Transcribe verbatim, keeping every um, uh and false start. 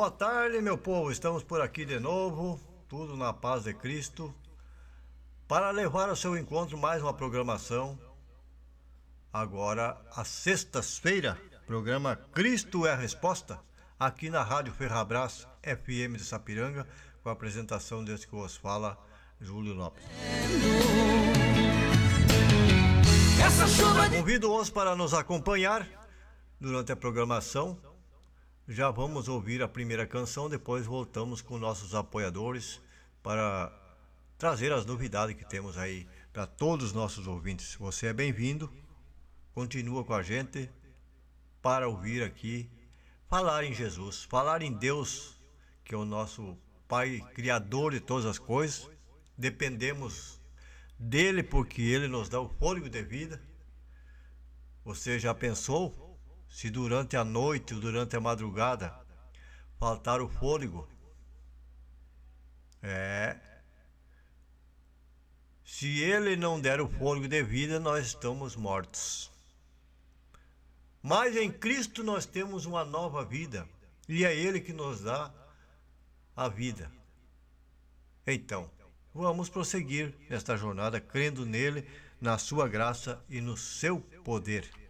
Boa tarde, meu povo. Estamos por aqui de novo, tudo na paz de Cristo, para levar ao seu encontro mais uma programação. Agora, às sextas-feiras, programa Cristo é a Resposta, aqui na Rádio Ferrabras F M de Sapiranga, com a apresentação desse que vos fala, Júlio Lopes. Convido-os para nos acompanhar durante a programação. Já vamos ouvir a primeira canção, depois voltamos com nossos apoiadores para trazer as novidades que temos aí para todos os nossos ouvintes. Você é bem-vindo, continua com a gente para ouvir aqui falar em Jesus, falar em Deus, que é o nosso Pai Criador de todas as coisas. Dependemos dele porque ele nos dá o fôlego de vida. Você já pensou se durante a noite ou durante a madrugada faltar o fôlego? É. Se ele não der o fôlego de vida, nós estamos mortos. Mas em Cristo nós temos uma nova vida, e é ele que nos dá a vida. Então, vamos prosseguir nesta jornada crendo nele, na sua graça e no seu poder.